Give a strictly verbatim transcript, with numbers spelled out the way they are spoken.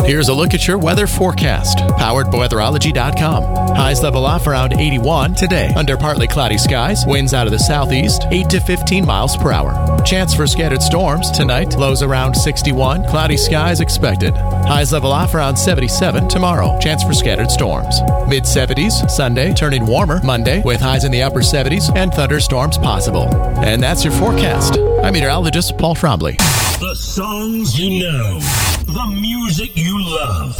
Here's a look at your weather forecast, powered by weatherology dot com. Highs level off around eighty-one today, under partly cloudy skies, winds out of the southeast, eight to fifteen miles per hour. Chance for scattered storms tonight, lows around sixty-one, cloudy skies expected. Highs level off around seventy-seven tomorrow, chance for scattered storms. mid seventies Sunday, turning warmer Monday, with highs in the upper seventies and thunderstorms possible. And that's your forecast. I'm meteorologist Paul Trombley. The songs you know, the music you love.